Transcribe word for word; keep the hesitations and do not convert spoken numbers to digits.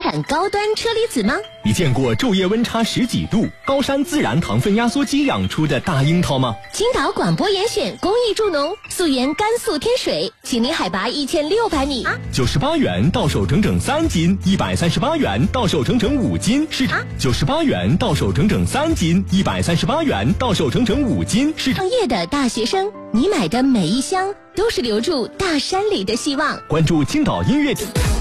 产高端车厘子吗？ 你见过昼夜温差十几度、高山自然糖分压缩机养出的大樱桃吗？ 青岛广播严选公益助农，溯源甘肃天水，请临海拔一千六百米。 九十八元到手整整三斤，一百三十八元到手整整五斤是九十八元到手整整三斤，一百三十八元到手整整五斤是创业的大学生，你买的每一箱都是留住大山里的希望。 关注青岛音乐。